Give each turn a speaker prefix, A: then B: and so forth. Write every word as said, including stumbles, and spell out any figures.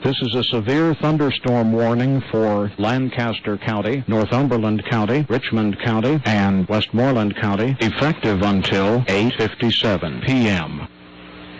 A: This is a severe thunderstorm warning for Lancaster County, Northumberland County, Richmond County, and Westmoreland County, effective until eight fifty-seven p m